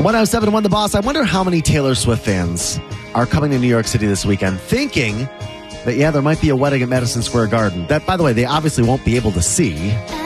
107.1 The Boss. I wonder how many Taylor Swift fans are coming to New York City this weekend thinking that, there might be a wedding at Madison Square Garden. That, by the way, they obviously won't be able to see.